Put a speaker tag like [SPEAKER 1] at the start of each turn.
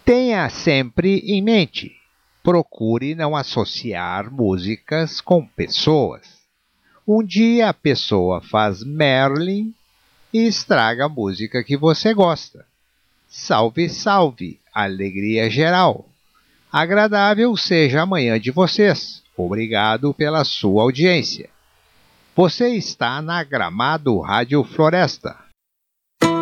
[SPEAKER 1] Tenha sempre em mente, procure não associar músicas com pessoas. Um dia a pessoa faz Merlin e estraga a música que você gosta. Salve, salve, alegria geral. Agradável seja a manhã de vocês. Obrigado pela sua audiência. Você está na Gramado Rádio Floresta.